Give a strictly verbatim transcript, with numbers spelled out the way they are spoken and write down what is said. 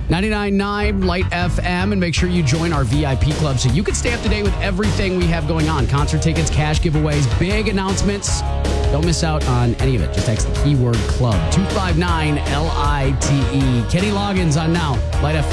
ninety-nine point nine Light F M, and make sure you join our V I P club so you can stay up to date with everything we have going on. Concert tickets, cash giveaways, big announcements. Don't miss out on any of it. Just text the keyword club, two five nine L I T E. Kenny Loggins on now, Light F M.